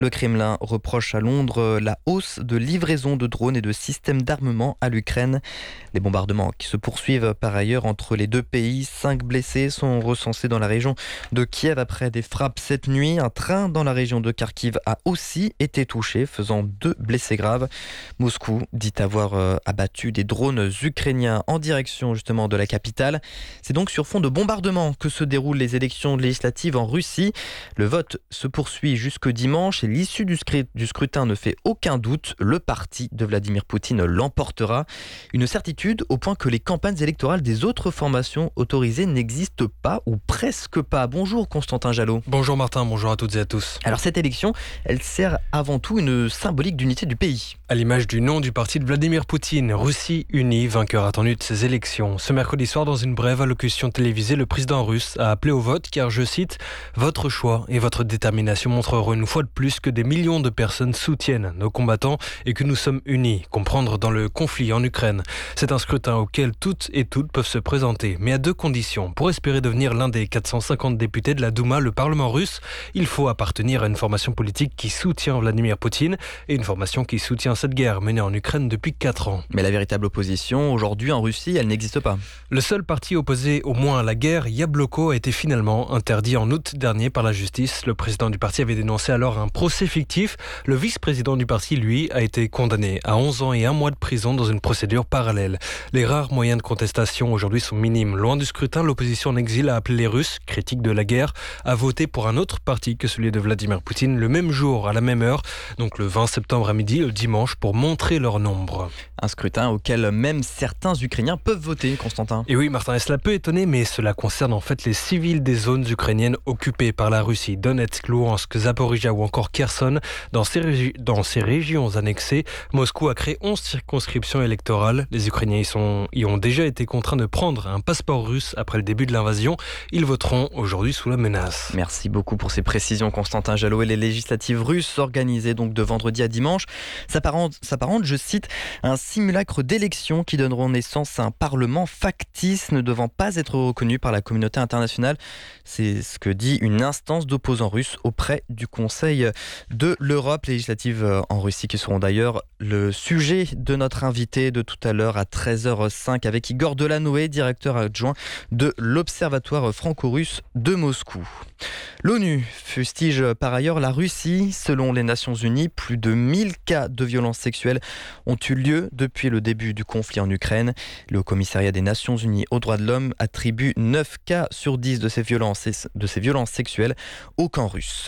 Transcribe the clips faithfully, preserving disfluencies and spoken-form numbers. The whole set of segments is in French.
Le Kremlin reproche à Londres la hausse de livraison de drones et de systèmes d'armement à l'Ukraine. Les bombardements qui se poursuivent par ailleurs entre les deux pays. Cinq blessés sont recensés dans la région de Kiev après des frappes cette nuit. Un train dans la région de Kharkiv a aussi été touché, faisant deux blessés graves. Moscou dit avoir euh, abattu des drones ukrainiens en direction justement de la capitale. C'est donc sur fond de bombardements que se déroulent les élections législatives en Russie. Le vote se poursuit jusque dimanche et l'issue du scrutin ne fait aucun doute. Le parti de Vladimir Poutine l'emportera. Une certitude au point que les campagnes électorales des autres formations autorisées n'existent pas ou presque pas. Bonjour Constantin Jalot. Bonjour Martin, bonjour à toutes et à tous. Alors cette élection, elle sert avant tout une symbolique d'unité du pays. À l'image du nom du parti de Vladimir Poutine, Russie unie, vainqueur attendu de ces élections. Ce mercredi soir, dans une brève allocution télévisée, le président russe a appelé au vote car, je cite, « Votre choix et votre détermination montreront une fois de plus que des millions de personnes soutiennent nos combattants et que nous sommes unis, comprendre dans le conflit en Ukraine. C'est un scrutin auquel toutes et toutes peuvent se présenter, mais à deux conditions. Pour espérer devenir l'un des quatre cent cinquante députés de la Douma, le Parlement russe, il faut appartenir à une formation politique qui soutient Vladimir Poutine et une formation qui soutient cette guerre menée en Ukraine depuis quatre ans. Mais la véritable opposition, aujourd'hui en Russie, elle n'existe pas. Le seul parti opposé au moins à la guerre, Yabloko, a été finalement interdit en août dernier par la justice. Le président du parti avait dénoncé alors un procès fictif. Le vice-président du parti, lui, a été condamné à onze ans et un mois de prison dans une procédure parallèle. Les rares moyens de contestation aujourd'hui sont minimes. Loin du scrutin, l'opposition en exil a appelé les Russes, critiques de la guerre, à voter pour un autre parti que celui de Vladimir Poutine le même jour, à la même heure, donc le vingt septembre à midi, le dimanche, pour montrer leur nombre. Un scrutin auquel même certains Ukrainiens peuvent voter, Constantin. Et oui, Martin, et cela peut étonner, mais cela concerne en fait les civils des zones ukrainiennes occupées par la Russie. Donetsk, Louhansk, Zaporizhia ou encore Kherson. Dans ces, régi- dans ces régions annexées, Moscou a créé onze circonscriptions électorales. Les Ukrainiens y, sont, y ont déjà été contraints de prendre un passeport russe après le début de l'invasion. Ils voteront aujourd'hui sous la menace. Merci beaucoup pour ces précisions, Constantin Jalot. Et les législatives russes organisées donc de vendredi à dimanche s'apparentent, s'apparentent, je cite, un simulacre d'élection qui donneront naissance à un parlement factice ne devant pas être reconnu par la communauté internationale. C'est ce que dit une instance d'opposants russes auprès du Conseil de l'Europe. Les législatives en Russie qui seront d'ailleurs le sujet de notre invité de tout à l'heure à treize heures cinq avec Igor Delanoë, directeur adjoint de l'Observatoire franco-russe de Moscou. L'ONU fustige par ailleurs la Russie. Selon les Nations Unies, plus de mille cas de violences sexuelles ont eu lieu depuis le début du conflit en Ukraine. Le Haut-Commissariat des Nations Unies aux droits de l'homme attribue neuf cas sur dix de ces violences, de ces violences sexuelles au camp russe.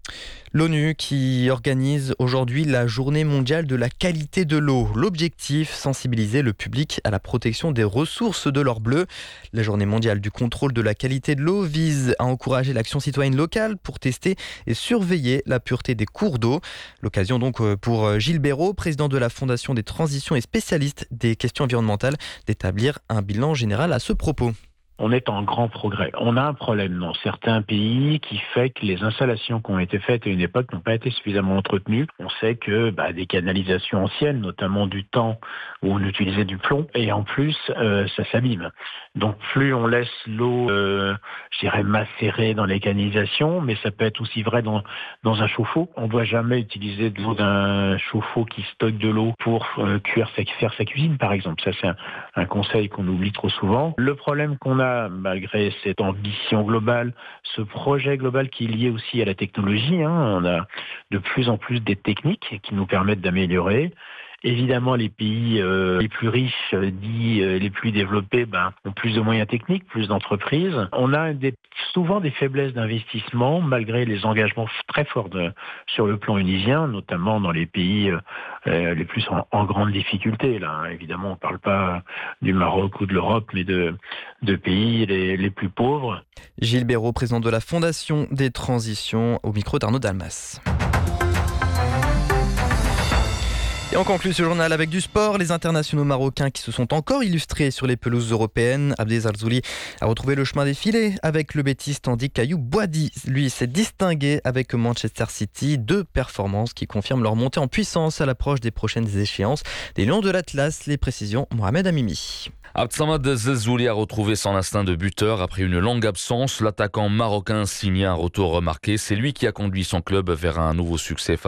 L'ONU qui organise aujourd'hui la journée mondiale de la qualité de l'eau. L'objectif, sensibiliser le public à la protection des ressources de l'or bleu. La journée mondiale du contrôle de la qualité de l'eau vise à encourager l'action citoyenne locale pour tester et surveiller la pureté des cours d'eau. L'occasion donc pour Gilles Béraud, président de la Fondation des transitions et spécialiste des questions environnementales, d'établir un bilan général à ce propos. On est en grand progrès. On a un problème dans certains pays qui fait que les installations qui ont été faites à une époque n'ont pas été suffisamment entretenues. On sait que bah, des canalisations anciennes, notamment du temps où on utilisait du plomb, et en plus, euh, ça s'abîme. Donc plus on laisse l'eau, euh, je dirais, macérer dans les canalisations, mais ça peut être aussi vrai dans, dans un chauffe-eau. On ne doit jamais utiliser de l'eau d'un chauffe-eau qui stocke de l'eau pour euh, cuire sa, faire sa cuisine, par exemple. Ça, c'est un, un conseil qu'on oublie trop souvent. Le problème qu'on a malgré cette ambition globale, ce projet global qui est lié aussi à la technologie. Hein, on a de plus en plus des techniques qui nous permettent d'améliorer. Évidemment, les pays euh, les plus riches, euh, dits euh, les plus développés, ben, ont plus de moyens techniques, plus d'entreprises. On a des, souvent des faiblesses d'investissement, malgré les engagements très forts de, sur le plan onusien, notamment dans les pays euh, les plus en, en grande difficulté. Là, hein. Évidemment, on ne parle pas du Maroc ou de l'Europe, mais de, de pays les, les plus pauvres. Gilles Béraud, président de la Fondation des transitions, au micro d'Arnaud Dalmas. Et on conclut ce journal avec du sport. Les internationaux marocains qui se sont encore illustrés sur les pelouses européennes. Abdel Zarzouli a retrouvé le chemin des filets avec le Betis, tandis qu'Ayoub Boadi, lui, s'est distingué avec Manchester City. Deux performances qui confirment leur montée en puissance à l'approche des prochaines échéances des Lions de l'Atlas. Les précisions, Mohamed Amimi. Abdsamad Zelzouli a retrouvé son instinct de buteur après une longue absence. L'attaquant marocain signe un retour remarqué. C'est lui qui a conduit son club vers un nouveau succès.